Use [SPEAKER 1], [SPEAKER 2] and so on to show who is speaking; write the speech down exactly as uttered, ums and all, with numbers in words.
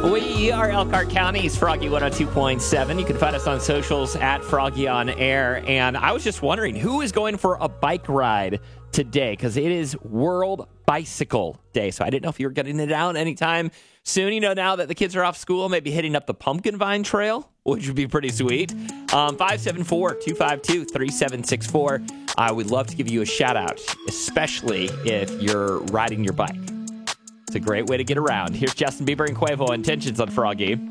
[SPEAKER 1] We are Elkhart County's Froggy one oh two point seven. You can find us on socials at Froggy on Air. And I was just wondering, who is going for a bike ride today? Because it is World Bicycle Day. So I didn't know if you were getting it out anytime soon. You know, now that the kids are off school, maybe hitting up the Pumpkin Vine Trail, which would be pretty sweet. Um, five seven four, two five two, three seven six four. I would love to give you a shout out, especially if you're riding your bike. It's a great way to get around. Here's Justin Bieber and Quavo, Intentions on Froggy.